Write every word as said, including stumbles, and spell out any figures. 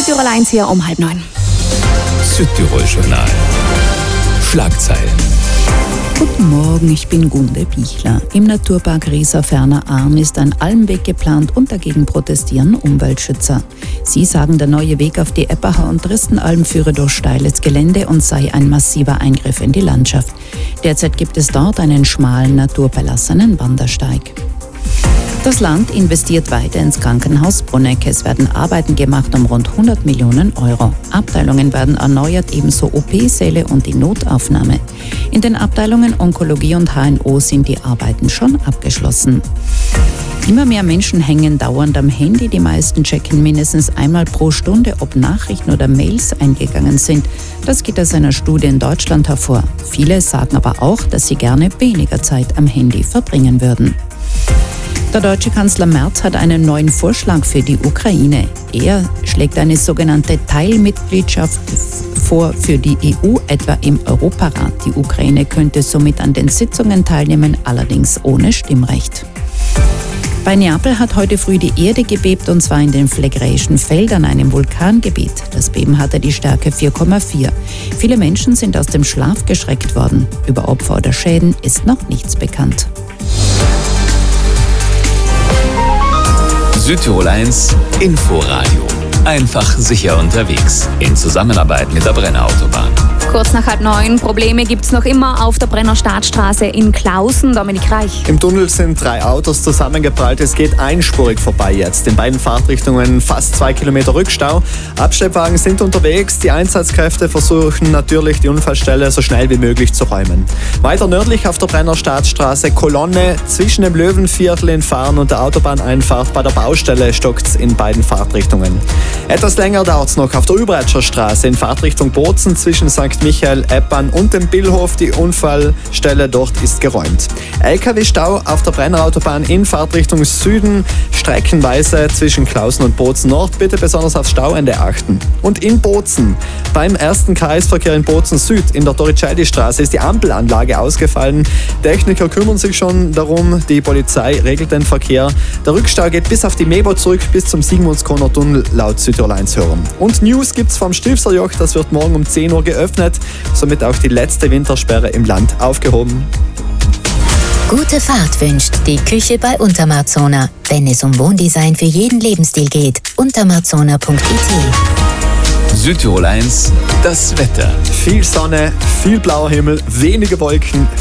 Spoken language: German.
Südtirol eins hier um halb neun. Südtirol-Journal. Schlagzeilen. Guten Morgen, ich bin Gunde Bichler. Im Naturpark Rieser-Ferner Arm ist ein Almweg geplant und dagegen protestieren Umweltschützer. Sie sagen, der neue Weg auf die Eppacher und Tristenalm führe durch steiles Gelände und sei ein massiver Eingriff in die Landschaft. Derzeit gibt es dort einen schmalen, naturbelassenen Wandersteig. Das Land investiert weiter ins Krankenhaus Brunegg. Es werden Arbeiten gemacht um rund hundert Millionen Euro. Abteilungen werden erneuert, ebenso O P-Säle und die Notaufnahme. In den Abteilungen Onkologie und H N O sind die Arbeiten schon abgeschlossen. Immer mehr Menschen hängen dauernd am Handy. Die meisten checken mindestens einmal pro Stunde, ob Nachrichten oder Mails eingegangen sind. Das geht aus einer Studie in Deutschland hervor. Viele sagen aber auch, dass sie gerne weniger Zeit am Handy verbringen würden. Der deutsche Kanzler Merz hat einen neuen Vorschlag für die Ukraine. Er schlägt eine sogenannte Teilmitgliedschaft vor für die E U, etwa im Europarat. Die Ukraine könnte somit an den Sitzungen teilnehmen, allerdings ohne Stimmrecht. Bei Neapel hat heute früh die Erde gebebt, und zwar in den Phlegräischen Feldern, einem Vulkangebiet. Das Beben hatte die Stärke vier Komma vier. Viele Menschen sind aus dem Schlaf geschreckt worden. Über Opfer oder Schäden ist noch nichts bekannt. Südtirol eins Inforadio. Einfach sicher unterwegs. In Zusammenarbeit mit der Brenner Autobahn. Kurz nach halb neun. Probleme gibt es noch immer auf der Brenner Staatsstraße in Klausen. Dominik Reich. Im Tunnel sind drei Autos zusammengeprallt. Es geht einspurig vorbei jetzt. In beiden Fahrtrichtungen fast zwei Kilometer Rückstau. Abschleppwagen sind unterwegs. Die Einsatzkräfte versuchen natürlich, die Unfallstelle so schnell wie möglich zu räumen. Weiter nördlich auf der Brenner Staatsstraße Kolonne zwischen dem Löwenviertel in Fahren und der Autobahneinfahrt bei der Baustelle stockt's in beiden Fahrtrichtungen. Etwas länger dauert's noch auf der Übratscher Straße in Fahrtrichtung Bozen zwischen Sankt Michael, Eppan und dem Billhof. Die Unfallstelle dort ist geräumt. L K W-Stau auf der Brenner Autobahn in Fahrtrichtung Süden, streckenweise zwischen Klausen und Bozen Nord. Bitte besonders aufs Stauende achten. Und in Bozen, beim ersten Kreisverkehr in Bozen Süd in der Torricelli-Straße ist die Ampelanlage ausgefallen. Techniker kümmern sich schon darum, die Polizei regelt den Verkehr. Der Rückstau geht bis auf die Mebo zurück, bis zum Sigmundskroner Tunnel laut Südtirol eins hören. Und News gibt's vom Stilfserjoch, das wird morgen um zehn Uhr geöffnet. Somit auch die letzte Wintersperre im Land aufgehoben. Gute Fahrt wünscht die Küche bei Untermarzona. Wenn es um Wohndesign für jeden Lebensstil geht, untermarzona punkt I T. Südtirol eins, das Wetter. Viel Sonne, viel blauer Himmel, wenige Wolken,